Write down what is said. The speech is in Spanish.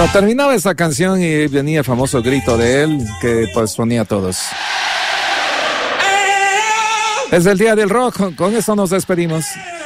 Pero terminaba esa canción y venía el famoso grito de él que pues ponía a todos. Es el día del rock, con eso nos despedimos.